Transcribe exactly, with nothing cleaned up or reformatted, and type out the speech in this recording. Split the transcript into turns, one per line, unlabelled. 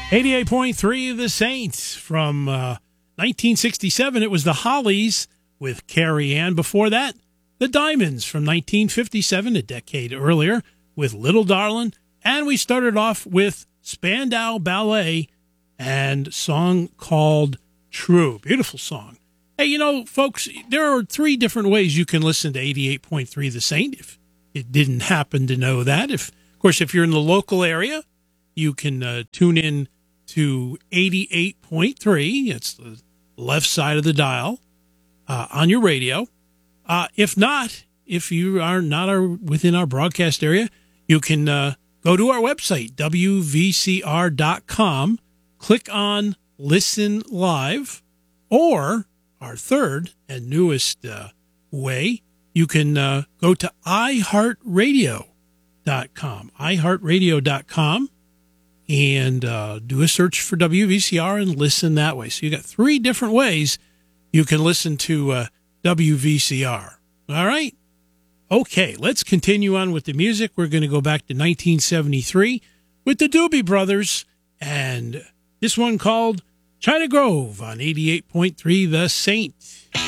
eighty-eight point three The Saints from uh, nineteen sixty-seven. It was the Hollies with Carrie Ann. Before that, the Diamonds from nineteen fifty-seven, a decade earlier, with Little Darlin'. And we started off with Spandau Ballet and a song called True. Beautiful song. Hey, you know, folks, there are three different ways you can listen to eighty-eight point three The Saint, if it didn't happen to know that. If, of course, if you're in the local area, you can uh, tune in to eighty-eight point three. It's the left side of the dial uh, on your radio. Uh, if not, if you are not our, within our broadcast area, you can uh, go to our website, W V C R dot com, click on Listen Live, or our third and newest uh, way, you can uh, go to i heart radio dot com, i heart radio dot com, and uh, do a search for W V C R and listen that way. So you got three different ways you can listen to uh, W V C R. All right? Okay, let's continue on with the music. We're going to go back to nineteen seventy-three with the Doobie Brothers, and this one called China Grove on eighty-eight point three The Saint.